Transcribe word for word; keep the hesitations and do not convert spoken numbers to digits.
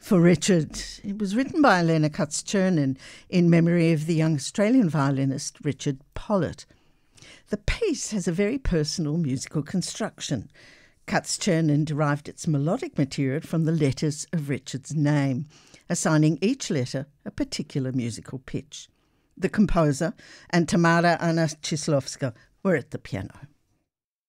for Richard. It was written by Elena Katz-Chernin in memory of the young Australian violinist Richard Pollitt. The piece has a very personal musical construction. Katz-Chernin derived its melodic material from the letters of Richard's name, assigning each letter a particular musical pitch. The composer and Tamara Anna Chislovska were at the piano.